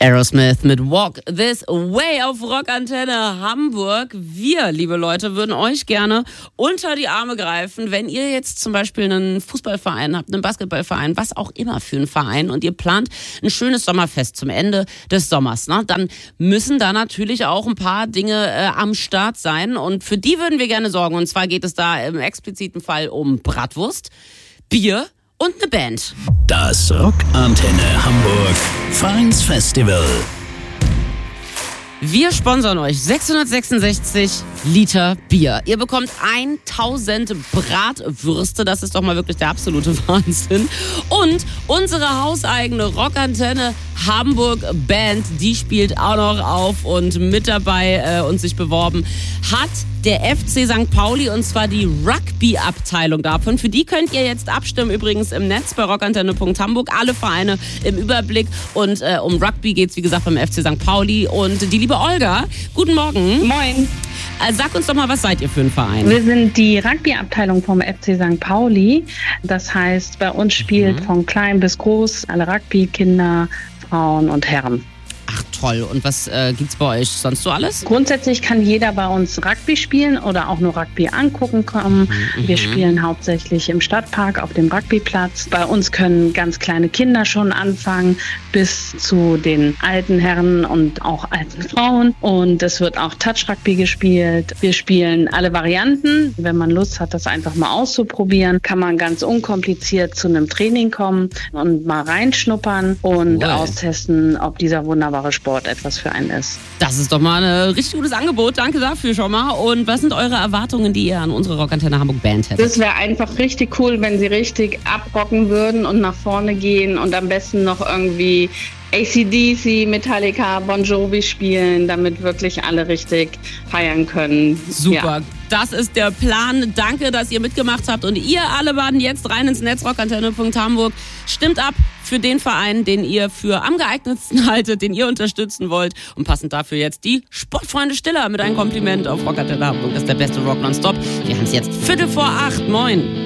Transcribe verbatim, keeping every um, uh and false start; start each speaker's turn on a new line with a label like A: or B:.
A: Aerosmith mit Walk This Way auf Rockantenne Hamburg. Wir, liebe Leute, würden euch gerne unter die Arme greifen, wenn ihr jetzt zum Beispiel einen Fußballverein habt, einen Basketballverein, was auch immer für einen Verein und ihr plant ein schönes Sommerfest zum Ende des Sommers. Ne? Dann müssen da natürlich auch ein paar Dinge äh, am Start sein und für die würden wir gerne sorgen. Und zwar geht es da im expliziten Fall um Bratwurst, Bier und eine Band.
B: Das Rockantenne Hamburg Vereinsfestival.
A: Wir sponsern euch sechshundertsechsundsechzig Liter Bier. Ihr bekommt tausend Bratwürste. Das ist doch mal wirklich der absolute Wahnsinn. Und unsere hauseigene Rockantenne Hamburg Band, die spielt auch noch auf und mit dabei äh, und sich beworben hat der F C Sankt Pauli, und zwar die Rugby-Abteilung davon. Für die könnt ihr jetzt abstimmen, übrigens im Netz bei rockantenne punkt hamburg. Alle Vereine im Überblick. Und äh, um Rugby geht's, wie gesagt, beim F C Sankt Pauli. Und die liebe Olga, guten Morgen.
C: Moin.
A: Äh, sag uns doch mal, was seid ihr für ein Verein?
C: Wir sind die Rugby-Abteilung vom F C Sankt Pauli. Das heißt, bei uns spielt mhm. von klein bis groß alle Rugby, Kinder, Frauen und Herren.
A: Ach toll. Und was äh, gibt's bei euch sonst so alles?
C: Grundsätzlich kann jeder bei uns Rugby spielen oder auch nur Rugby angucken kommen. Mhm. Wir spielen hauptsächlich im Stadtpark auf dem Rugbyplatz. Bei uns können ganz kleine Kinder schon anfangen bis zu den alten Herren und auch alten Frauen. Und es wird auch Touch-Rugby gespielt. Wir spielen alle Varianten. Wenn man Lust hat, das einfach mal auszuprobieren, kann man ganz unkompliziert zu einem Training kommen und mal reinschnuppern und
A: cool.
C: austesten, ob dieser wunderbare Sport etwas für einen ist.
A: Das ist doch mal ein richtig gutes Angebot. Danke dafür schon mal. Und was sind eure Erwartungen, die ihr an unsere Rockantenne Hamburg Band hättet?
C: Das wäre einfach richtig cool, wenn sie richtig abrocken würden und nach vorne gehen und am besten noch irgendwie A C D C, Metallica, Bon Jovi spielen, damit wirklich alle richtig feiern können.
A: Super.
C: Ja.
A: Das ist der Plan. Danke, dass ihr mitgemacht habt. Und ihr alle waren jetzt rein ins Netz rockantenne punkt hamburg. Stimmt ab für den Verein, den ihr für am geeignetsten haltet, den ihr unterstützen wollt. Und passend dafür jetzt die Sportfreunde Stiller mit einem Kompliment auf Rockantenne Hamburg. Das ist der beste Rock nonstop. Wir haben es jetzt Viertel vor acht. Moin.